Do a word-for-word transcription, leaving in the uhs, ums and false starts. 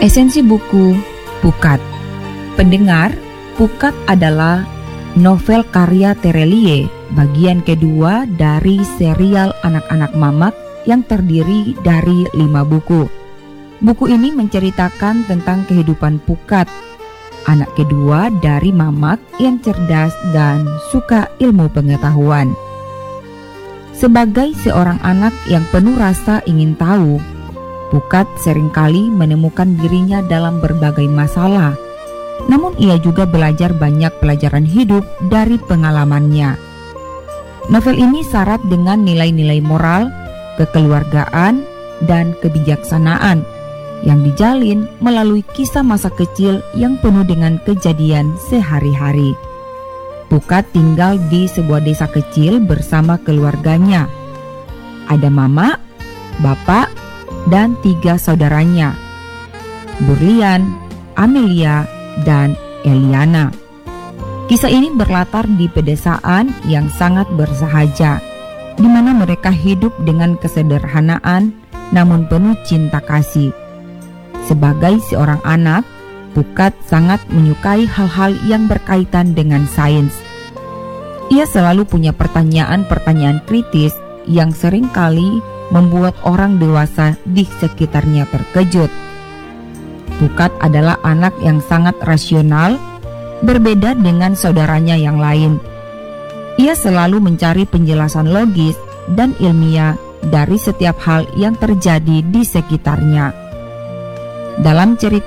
Esensi buku Pukat. Pendengar, Pukat adalah novel karya Terelie, bagian kedua dari serial anak-anak Mamak yang terdiri dari lima buku. Buku ini menceritakan tentang kehidupan Pukat, anak kedua dari Mamak yang cerdas dan suka ilmu pengetahuan. Sebagai seorang anak yang penuh rasa ingin tahu, Pukat seringkali menemukan dirinya dalam berbagai masalah. Namun ia juga belajar banyak pelajaran hidup dari pengalamannya. Novel ini syarat dengan nilai-nilai moral, kekeluargaan, dan kebijaksanaan yang dijalin melalui kisah masa kecil yang penuh dengan kejadian sehari-hari. Pukat tinggal di sebuah desa kecil bersama keluarganya. Ada mama, bapak, dan tiga saudaranya, Burlian, Amelia, dan Eliana. Kisah ini berlatar di pedesaan yang sangat bersahaja, di mana mereka hidup dengan kesederhanaan namun penuh cinta kasih. Sebagai seorang anak, Pukat sangat menyukai hal-hal yang berkaitan dengan sains. Ia selalu punya pertanyaan-pertanyaan kritis yang seringkali membuat orang dewasa di sekitarnya terkejut. Pukat adalah anak yang sangat rasional, berbeda dengan saudaranya yang lain. Ia selalu mencari penjelasan logis dan ilmiah dari setiap hal yang terjadi di sekitarnya. Dalam cerita